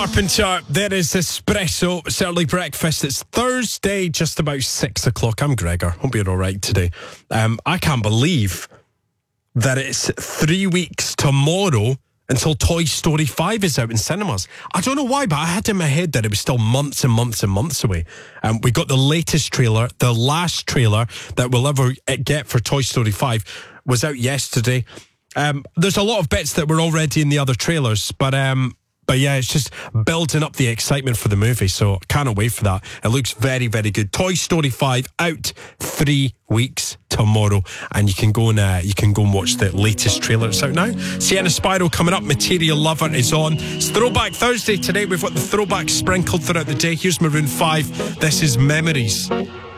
Carpenter, there is Espresso, it's early breakfast. It's Thursday, just about 6 o'clock. I'm Gregor. Hope you're all right today. I can't believe that it's 3 weeks tomorrow until Toy Story 5 is out in cinemas. I don't know why, but I had in my head that it was still months and months and months away. We got the latest trailer, the last trailer that we'll ever get for Toy Story 5 was out yesterday. There's a lot of bits that were already in the other trailers, but yeah, it's just building up the excitement for the movie, so can't wait for that. It looks very, very good. Toy Story 5 out 3 weeks tomorrow, and you can go and watch the latest trailer. It's out now. Sienna Spiro coming up. Material Lover is on. It's Throwback Thursday today. We've got the throwback sprinkled throughout the day. Here's Maroon 5. This is Memories.